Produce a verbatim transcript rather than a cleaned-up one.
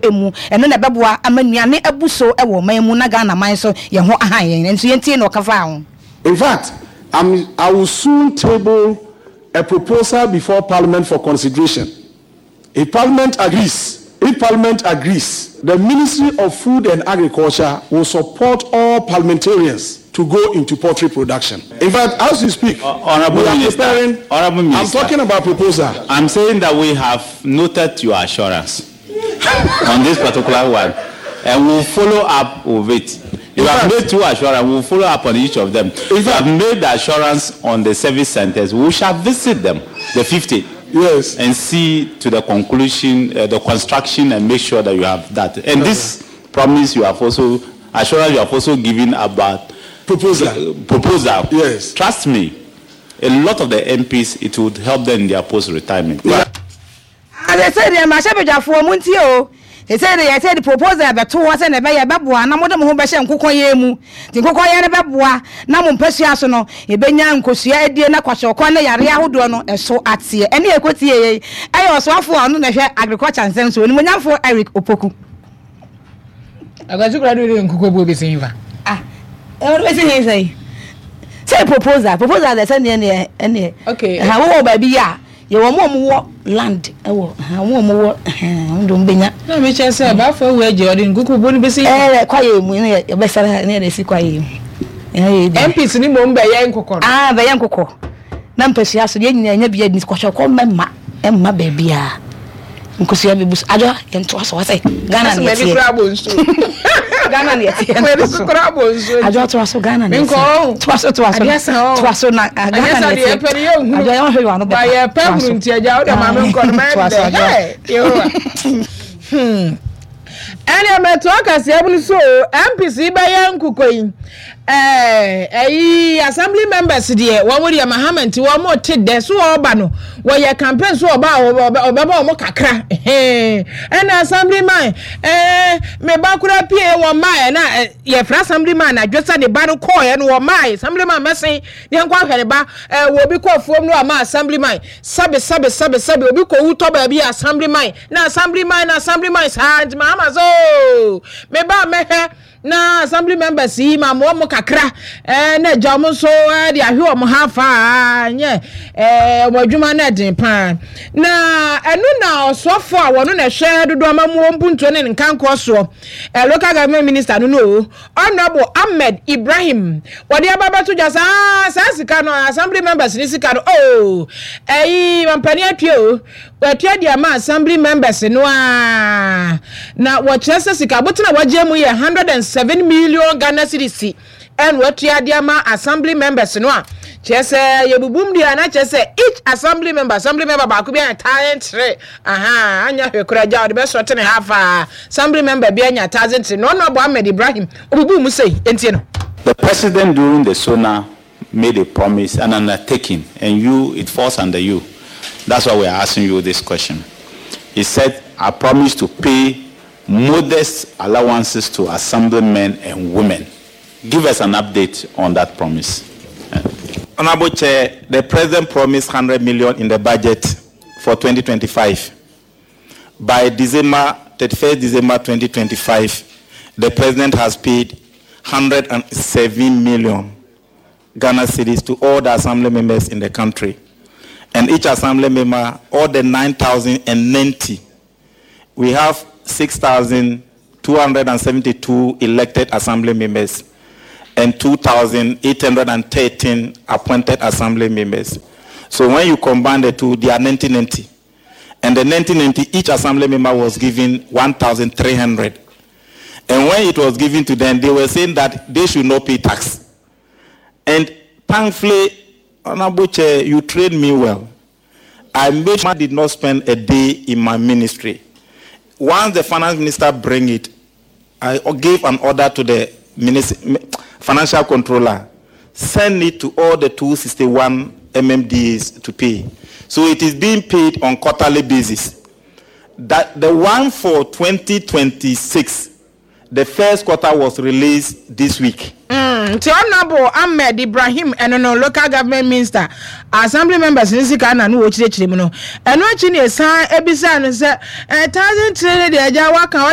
emu eno na beboa amanuane abuso e wo man mu na Ghana man so ye ho ahan yen nso yentie na okafa ho. In fact, I'm, I will soon table a proposal before Parliament for consideration. If Parliament agrees, if Parliament agrees, the Ministry of Food and Agriculture will support all parliamentarians to go into poultry production. In fact, as we speak, uh, Honorable we are Minister, preparing. Honorable Minister, I'm talking about proposal. I'm saying that we have noted your assurance on this particular one, and we'll follow up with it. You in have fact, made two assurances. We'll follow up on each of them. You have made the assurance on the service centers. We shall visit them, the fifty. Yes. And see to the conclusion, uh, the construction, and make sure that you have that. And okay. This promise you have also, assurance you have also given about proposal. Uh, proposal. Yes. Trust me, a lot of the M Ps, it would help them in their post-retirement. Yeah. As I said, I'm a for Muntio. He said, I said the proposal about two was and a bay babua, no more than who Beshan Kukoyemu, the Kokoya babua, Namun Persiasono, a Benyan Kosia, Diana Quasho, Kona, Yaria, Dono, and so at sea. Any equity, I was one for agriculture and sense when I'm for Eric Opoku. I got to graduate in Kuko Bisinva. Ah, what is say? Say proposal, proposal that's any any. Okay, how baby, ya. You want more land? Oh, I want more. Don't be not. No, me just say about for where Jordan Guku wouldn't be seen. Eh, quiet, your best near the sea quiet. M Ps ni Mumba Yankoko. Ah, the Yankoko. Nampesias, yen, and be a squash of Mamma, and my baby. Because you have a bus adder and to us, I say, Ghana, maybe troubles. Ghana, where is the troubles? I don't trust Ghana. Twas it was, yes, twas so not a Ghana. I don't know by a permanent out of my and I met talk as able so M P C by Yankukoin. Eh, eh, assembly members, dear, what would your Mahaman to one more tid there so bano, where your campaign so about Baba Mokakra, eh, and assembly man, eh, me bakura appear one mile, and your assembly man, I just had the battle coy and one mile, assembly man, messing, the unqualified, eh, will be called for no ma assembly man, subby, subby, subby, subby, will be called to be assembly man, now assembly man, assembly man's hand, mamma, so, me ba me na assembly members see ma mo mo kakra eh na jamu so eh dia hwe o mo hafa nye eh mo adwuma na den pa na enu na osofo a wono na hwe dodo ma mo mpunto ne nkanko so eh local government minister no no honorable Ahmed Ibrahim wodi ababa to jasa sa sika no assembly members ni sika no oh eh mampani atwe o watwe dia ma assembly members no a na watchese sika botena wagye ye one hundred seven million Ghana cedis and what Yadiama assembly members no chese yebubum dia na chese each assembly member assembly member ba ku bi an talent aha anya hwekura ja de be so ten half assembly member bi anya talent no no bo Ahmed Ibrahim obubum say entie no. The president during the SONA made a promise, an undertaking, and you, it falls under you. That's why we are asking you this question. He said, I promise to pay modest allowances to assemblymen and women. Give us an update on that promise. Honorable Chair, the President promised one hundred million in the budget for twenty twenty-five. By December thirty-first December twenty twenty-five, the President has paid one hundred seven million Ghana cedis to all the assembly members in the country. And each assembly member, all the nine thousand ninety, we have six thousand two hundred seventy-two elected assembly members and two thousand eight hundred thirteen appointed assembly members. So when you combine the two, they are ninety ninety. And the ninety ninety, each assembly member was given one thousand three hundred. And when it was given to them, they were saying that they should not pay tax. And thankfully, Honorable Chair, you trained me well. I made sure I did not spend a day in my ministry. Once the finance minister bring it, I gave an order to the minister, financial controller, send it to all the two hundred sixty-one M M Ds to pay. So it is being paid on quarterly basis. That the one for twenty twenty-six, the first quarter was released this week. Mm, to Honorable Ahmed Ibrahim and no local government minister, assembly members in Sikana no watch the chimino. And watching a sign, Ebisa and say, a thousand trillion, the Jawa